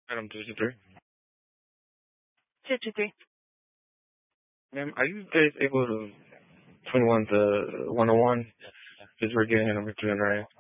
Item 223. 223. Ma'am, are you guys able to 21 to 101? Because we're getting a number 2 in right.